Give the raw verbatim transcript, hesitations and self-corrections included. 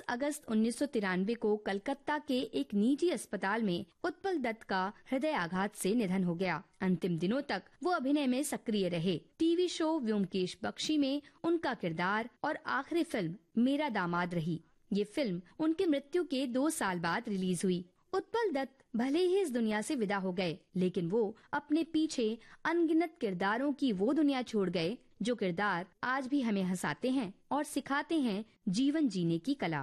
अगस्त उन्नीस सौ तिरानवे को कलकत्ता के एक निजी अस्पताल में उत्पल दत्त का हृदयाघात से निधन हो गया। अंतिम दिनों तक वो अभिनय में सक्रिय रहे। टीवी शो व्योमकेश बख्शी में उनका किरदार और आखिरी फिल्म मेरा दामाद रही। ये फिल्म उनकी मृत्यु के दो साल बाद रिलीज हुई। उत्पल दत्त भले ही इस दुनिया से विदा हो गए, लेकिन वो अपने पीछे अनगिनत किरदारों की वो दुनिया छोड़ गए जो किरदार आज भी हमें हंसाते हैं और सिखाते हैं जीवन जीने की कला।